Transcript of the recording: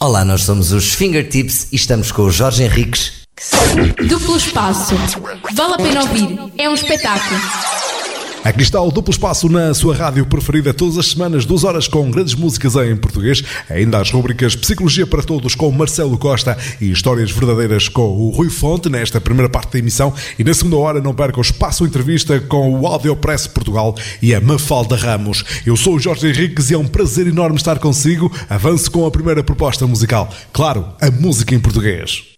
Olá, nós somos os Fingertips e estamos com o Jorge Henriques. Duplo espaço. Vale a pena ouvir. É um espetáculo. Aqui está o Duplo Espaço na sua rádio preferida todas as semanas, 2 horas com grandes músicas em português. Ainda as rubricas Psicologia para Todos com Marcelo Costa e Histórias Verdadeiras com o Rui Fonte nesta primeira parte da emissão. E na segunda hora não perca o Espaço Entrevista com o Audiopress Portugal e a Mafalda Ramos. Eu sou o Jorge Henriques e é um prazer enorme estar consigo. Avance com a primeira proposta musical. Claro, a música em português.